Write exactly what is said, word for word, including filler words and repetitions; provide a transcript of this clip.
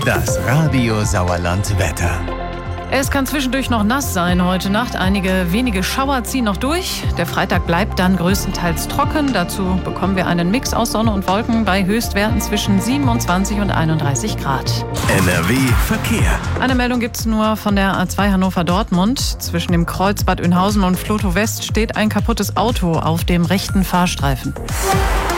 Das Radio Sauerland Wetter. Es kann zwischendurch noch nass sein heute Nacht. Einige wenige Schauer ziehen noch durch. Der Freitag bleibt dann größtenteils trocken. Dazu bekommen wir einen Mix aus Sonne und Wolken bei Höchstwerten zwischen siebenundzwanzig und einunddreißig Grad. N R W Verkehr. Eine Meldung gibt es nur von der A zwei Hannover-Dortmund. Zwischen dem Kreuz Bad Oeynhausen und Flotow West steht ein kaputtes Auto auf dem rechten Fahrstreifen.